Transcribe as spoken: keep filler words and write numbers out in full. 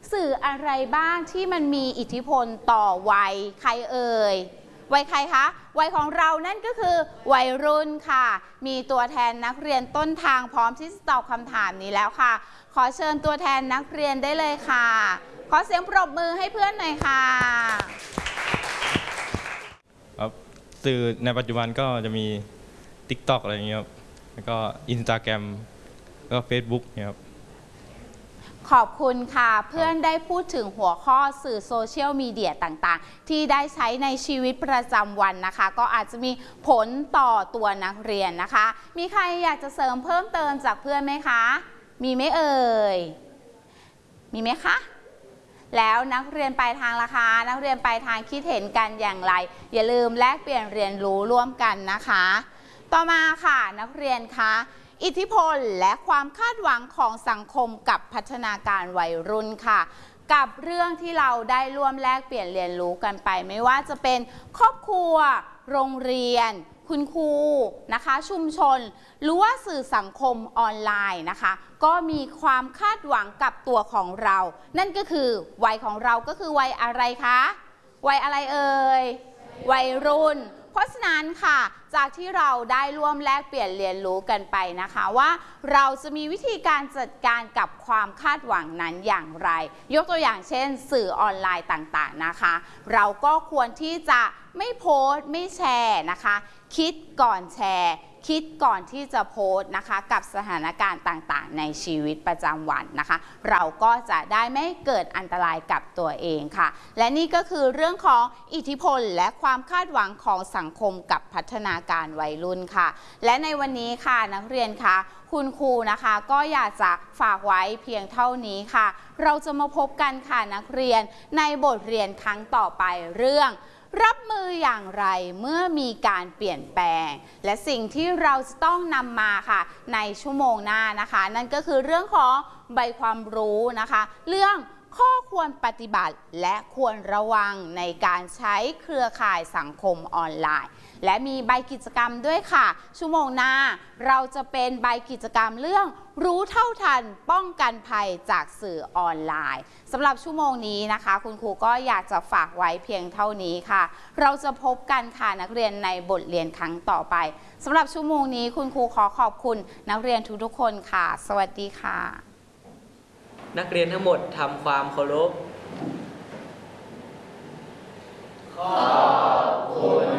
สื่ออะไรบ้างที่มันมีอิทธิพลต่อวัยใครเอ่ยวัยใครคะวัยของเรานั่นก็คือวัยรุ่นค่ะมีตัวแทนนักเรียนต้นทางพร้อมที่จะตอบคำถามนี้แล้วค่ะขอเชิญตัวแทนนักเรียนได้เลยค่ะขอเสียงปรบมือให้เพื่อนหน่อยค่ะครับสื่อในปัจจุบันก็จะมี ติ๊กต็อก อะไรอย่างเงี้ยครับแล้วก็ อินสตาแกรม แล้วก็ เฟซบุ๊ก เนี่ยครับขอบคุณค่ะเพื่อนได้พูดถึงหัวข้อสื่อโซเชียลมีเดียต่างๆที่ได้ใช้ในชีวิตประจำวันนะคะก็อาจจะมีผลต่อตัวนักเรียนนะคะมีใครอยากจะเสริมเพิ่มเติมจากเพื่อนไหมคะมีไหมเอ่ยมีไหมคะแล้วนักเรียนปลายทางล่ะคะนักเรียนปลายทางคิดเห็นกันอย่างไรอย่าลืมแลกเปลี่ยนเรียนรู้ร่วมกันนะคะต่อมาค่ะนักเรียนคะอิทธิพลและความคาดหวังของสังคมกับพัฒนาการวัยรุ่นค่ะกับเรื่องที่เราได้ร่วมแลกเปลี่ยนเรียนรู้กันไปไม่ว่าจะเป็นครอบครัวโรงเรียนคุณครูนะคะชุมชนหรือว่าสื่อสังคมออนไลน์นะคะก็มีความคาดหวังกับตัวของเรานั่นก็คือวัยของเราก็คือวัยอะไรคะวัยอะไรเอ่ยวัยรุ่นเพราะฉะนั้นค่ะจากที่เราได้ร่วมแลกเปลี่ยนเรียนรู้กันไปนะคะว่าเราจะมีวิธีการจัดการกับความคาดหวังนั้นอย่างไรยกตัวอย่างเช่นสื่อออนไลน์ต่างๆนะคะเราก็ควรที่จะไม่โพสต์ไม่แชร์นะคะคิดก่อนแชร์คิดก่อนที่จะโพสต์นะคะกับสถานการณ์ต่างๆในชีวิตประจำวันนะคะเราก็จะได้ไม่เกิดอันตรายกับตัวเองค่ะและนี่ก็คือเรื่องของอิทธิพลและความคาดหวังของสังคมกับพัฒนาการวัยรุ่นค่ะและในวันนี้ค่ะนักเรียนคะคุณครูนะคะก็อยากจะฝากไว้เพียงเท่านี้ค่ะเราจะมาพบกันค่ะนักเรียนในบทเรียนครั้งต่อไปเรื่องรับมืออย่างไรเมื่อมีการเปลี่ยนแปลงและสิ่งที่เราจะต้องนำมาค่ะในชั่วโมงหน้านะคะนั่นก็คือเรื่องของใบความรู้นะคะเรื่องข้อควรปฏิบัติและควรระวังในการใช้เครือข่ายสังคมออนไลน์และมีใบกิจกรรมด้วยค่ะชั่วโมงหน้าเราจะเป็นใบกิจกรรมเรื่องรู้เท่าทันป้องกันภัยจากสื่อออนไลน์สำหรับชั่วโมงนี้นะคะคุณครูก็อยากจะฝากไว้เพียงเท่านี้ค่ะเราจะพบกันค่ะนักเรียนในบทเรียนครั้งต่อไปสำหรับชั่วโมงนี้คุณครูขอขอบคุณนักเรียนทุกๆคนค่ะสวัสดีค่ะนักเรียนทั้งหมดทำความเคารพขอบคุณ